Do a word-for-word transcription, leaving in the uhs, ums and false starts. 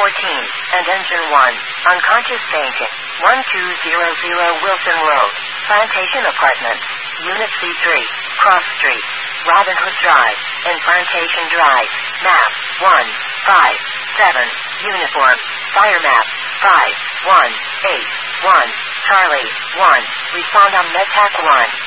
fourteen, and Engine one, unconscious fainting. one two zero zero Wilson Road, Plantation Apartments, Unit C three, Cross Street, Robin Hood Drive, and Plantation Drive. Map one five seven, Uniform, Fire Map five one eight one, Charlie one, respond on MedTac one.